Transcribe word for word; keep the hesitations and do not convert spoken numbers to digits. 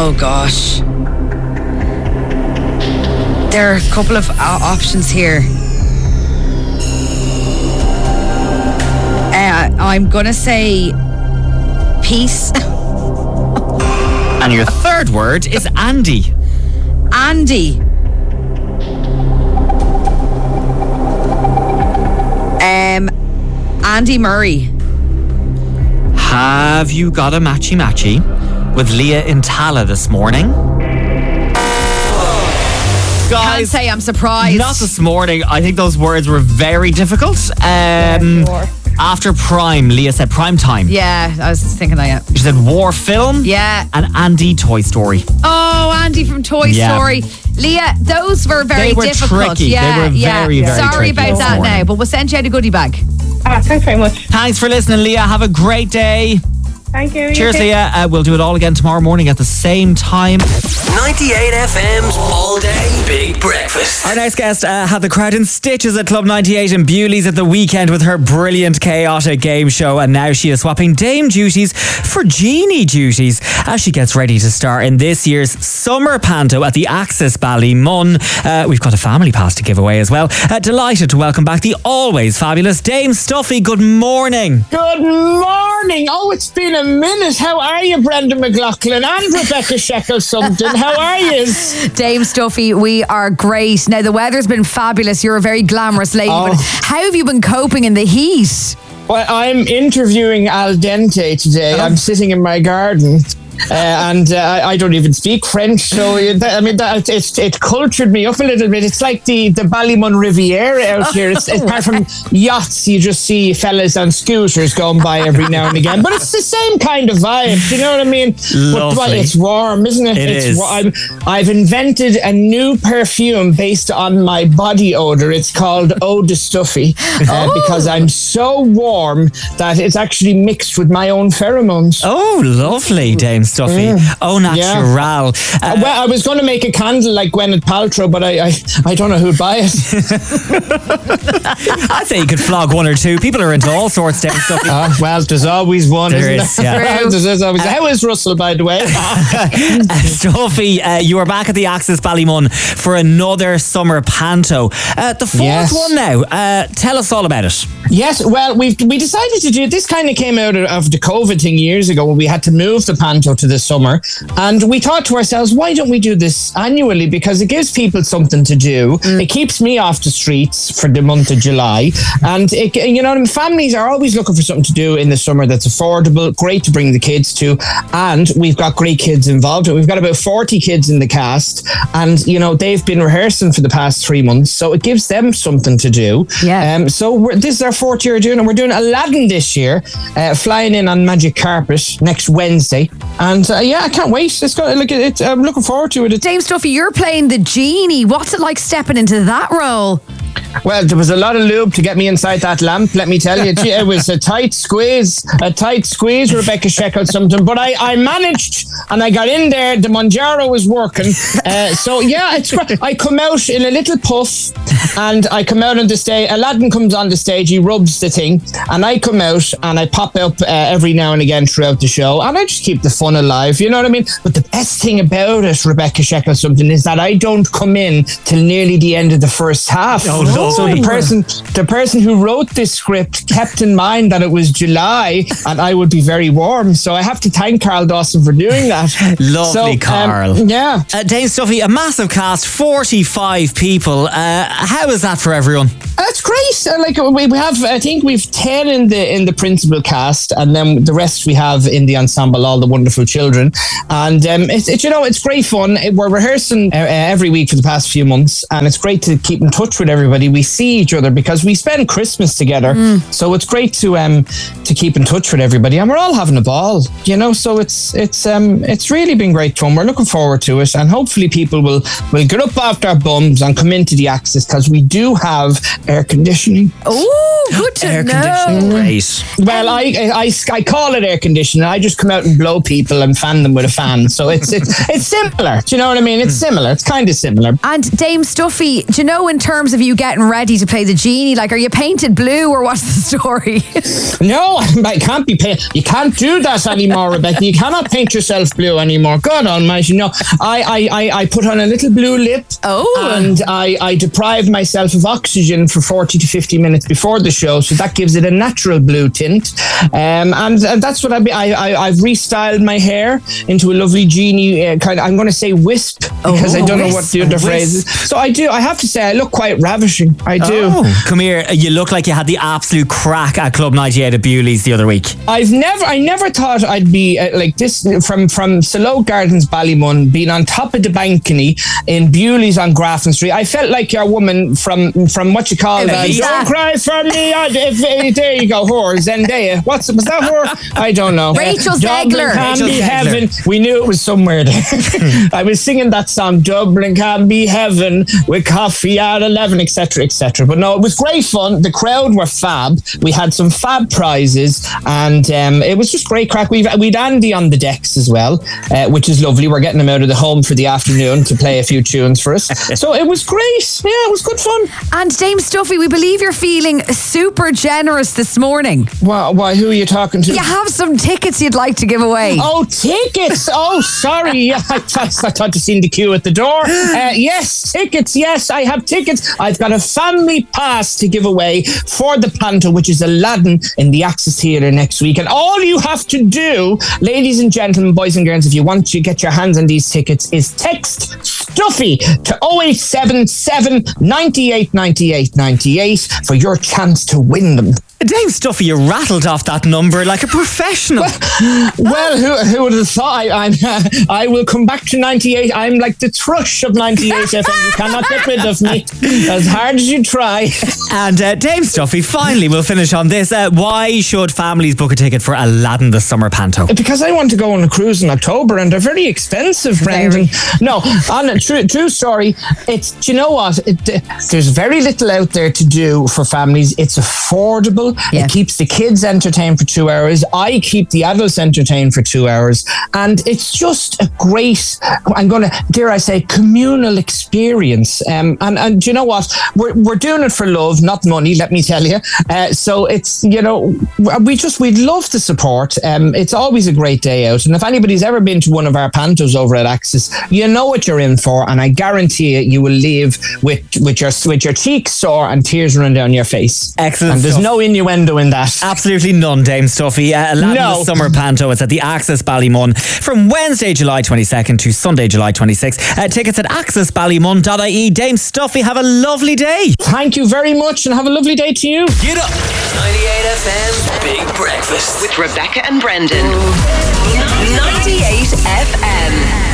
Oh gosh. There are a couple of uh, options here. Uh, I'm gonna say peace. And your third word is Andy. Andy. Um, Andy Murray. Have you got a matchy matchy with Leah in Tala this morning? Guys, Can't say I'm surprised. Not this morning. I think those words were very difficult. Um, Yeah, after Prime, Leah said Prime Time. Yeah, I was thinking that. Yeah. She said War Film. Yeah. And Andy Toy Story. Oh, Andy from Toy Yeah. Story. Leah, those were very They were difficult. tricky. Yeah, They were yeah. very, very Sorry tricky about this that morning. now, but we'll send you out a goodie bag. Ah, thanks very much. Thanks for listening, Leah. Have a great day. Thank you. Cheers, You too. Leah. Uh, we'll do it all again tomorrow morning at the same time. ninety-eight F M's All Day Big Breakfast. Our next guest uh, had the crowd in stitches at Club ninety-eight and Bewley's at the weekend with her brilliant, chaotic game show, and now she is swapping Dame duties for Genie duties as she gets ready to star in this year's Summer Panto at the Axis Ballymun. Uh, we've got a family pass to give away as well. Uh, delighted to welcome back the always fabulous Dame Stuffy. Good morning. Good morning. Oh, it's been a minute. How are you, Brenda McLaughlin and Rebecca Sheckle-Sumpton? How are you? Dame Stuffy, we are great. Now, the weather's been fabulous. You're a very glamorous lady, Oh. but how have you been coping in the heat? Well, I'm interviewing Al Dente today. I'm sitting in my garden. Uh, and uh, I I don't even speak French, so it- I mean that, it's it cultured me up a little bit. It's like the the Ballymun Riviera out here. It's, apart from yachts, you just see fellas on scooters going by every now and again. But it's the same kind of vibe. Do you know what I mean? But, but Lovely. it's warm, isn't it? It it's is. wa- I'm, I've invented a new perfume based on my body odor. It's called Eau de Stuffy uh, because I'm so warm that it's actually mixed with my own pheromones. Oh, lovely, Dame Stuffy. Oh, natural. Uh, well, I was going to make a candle like Gwyneth Paltrow, but I, I, I don't know who'd buy it. I'd say you could flog one or two. People are into all sorts, Dame Stuffy. Ah, well, there's always one, There isn't is, there? yeah. True. There's always, how is Russell, by the way? Uh, Stuffy, uh, you are back at the Axis Ballymun for another summer panto. Uh, the fourth Yes. one now. Uh, tell us all about it. Yes, well, we we decided to do this. Kind of came out of, of the COVID thing years ago when we had to move the panto to the summer, and we thought to ourselves, why don't we do this annually? Because it gives people something to do. It keeps me off the streets for the month of July, and it, you know, families are always looking for something to do in the summer that's affordable, great to bring the kids to, and we've got great kids involved. We've got about forty kids in the cast, and you know they've been rehearsing for the past three months, so it gives them something to do. Yeah. Um, so we're, this is our fourth year doing it. We're doing Aladdin this year, uh, flying in on Magic Carpet next Wednesday, and uh, yeah, I can't wait. It's got look at it. I'm looking forward to it. It's, Dame Stuffy, you're playing the Genie. What's it like stepping into that role? well, there was a lot of lube to get me inside that lamp. Let me tell you, Gee, it was a tight squeeze, a tight squeeze. Rebecca Sheckle something, but I, I managed, and I got in there. The Monjaro was working, uh, so yeah, it's great. I come out in a little puff, and I come out on the stage. Aladdin comes on the stage, he rubs the thing, and I come out and I pop up uh, every now and again throughout the show, and I just keep the fun alive. You know what I mean? But the best thing about it, Rebecca Sheckle something, is that I don't come in till nearly the end of the first half. Oh, lovely. So the person, the person who wrote this script kept in mind that it was July and I would be very warm. So I have to thank Carl Dawson for doing that. Lovely, So, um, Carl. yeah. Uh, Dame Stuffy, a massive cast, forty-five people. Uh, how is that for everyone? That's great. Uh, Like we we have, I think we've ten in the in the principal cast, and then the rest we have in the ensemble, all the wonderful children. And um, it's, it's you know it's great fun. We're rehearsing uh, uh, every week for the past few months, and it's great to keep in touch with everybody. We see each other because we spend Christmas together, so it's great to um to keep in touch with everybody, and we're all having a ball. You know, so it's it's um it's really been great fun. We're looking forward to it, and hopefully people will will get up off their bums and come into the Axis because we do have air conditioning. Oh, good to Air know. conditioning, great. Well, I, I I call it air conditioning. I just come out and blow people and fan them with a fan. So it's it's it's similar. Do you know what I mean? It's similar. It's kind of similar. And Dame Stuffy, do you know in terms of you getting getting ready to play the genie? Like, are you painted blue or what's the story? No, I can't be paint. You can't do that anymore, Rebecca. You cannot paint yourself blue anymore. God almighty, no. I, I, I, I put on a little blue lip. Oh. And I, I deprive myself of oxygen for forty to fifty minutes before the show, so that gives it a natural blue tint. Um, and, and that's what I, I, I, I've restyled my hair into a lovely genie uh, kind of, I'm going to say wisp, because Oh, I don't know wisp. what the other phrase is. So I do, I have to say, I look quite ravishing. I do. Oh, come here. You look like you had the absolute crack at Club ninety-eight at Bewley's the other week. I've never, I never thought I'd be uh, like this from from Saloe Gardens, Ballymun, being on top of the balcony in Bewley's on Grafton Street. I felt like your woman from from what you call uh, Evita. Don't Cry for Me. I, if, if, there you go, whore Zendaya. What's was that whore? I don't know. Rachel Uh, Dublin Zegler. can Rachel be Zegler. heaven. We knew it was somewhere there. I was singing that song, Dublin can be heaven with coffee at eleven, et cetera, et cetera. But no, it was great fun. The crowd were fab. We had some fab prizes, and um, it was just great crack. We've we'd Andy on the decks as well, uh, which is lovely. We're getting him out of the home for the afternoon to play a few tunes for us. So it was great. Yeah, it was good fun. And Dame Stuffy, we believe you're feeling super generous this morning. Why? why who are you talking to? You have some tickets you'd like to give away. Oh, tickets! Oh, sorry. Yeah, I, thought- I thought you seen the queue at the door. Uh, yes, tickets. Yes, I have tickets. I've got a family pass to give away for the Panto, which is Aladdin in the Axis Theatre next week. And all you have to do, ladies and gentlemen, boys and girls, if you want to get your hands on these tickets, is text Stuffy to oh eight seven seven, nine eight nine eight nine eight for your chance to win them. Dame Stuffy, you rattled off that number like a professional. Well, who, who would have thought? I, I'm, I will come back to ninety-eight. I'm like the thrush of ninety-eight F M. You cannot get rid of me, as hard as you try. And uh, Dame Stuffy, finally, we'll finish on this. Uh, why should families book a ticket for Aladdin the Summer Panto? Because I want to go on a cruise in October, and they're very expensive, Brendan. No, on a true, true story. It's, do you know what? It, uh, there's very little out there to do for families. It's affordable. Yeah. It keeps the kids entertained for two hours. I keep the adults entertained for two hours. And it's just a great, I'm going to, dare I say, communal experience. Um, and, and do you know what? We're, we're doing it for love, not money, let me tell you. Uh, so it's, you know, we just, we'd love the support. Um, it's always a great day out. And if anybody's ever been to one of our pantos over at Axis, you know what you're in for. And I guarantee you, you will leave with, with, your, with your cheeks sore and tears running down your face. Excellent And there's stuff. no innuendo in that. Absolutely none, Dame Stuffy. Uh, Aladdin No. the Summer Panto. It's at the Axis Ballymun from Wednesday, July twenty-second to Sunday, July twenty-sixth. Uh, tickets at axis ballymun dot I E. Dame Stuffy, have a lovely day. Thank you very much and have a lovely day to you. Get up. ninety-eight F M's Big Breakfast. With Rebecca and Brendan. ninety-eight F M.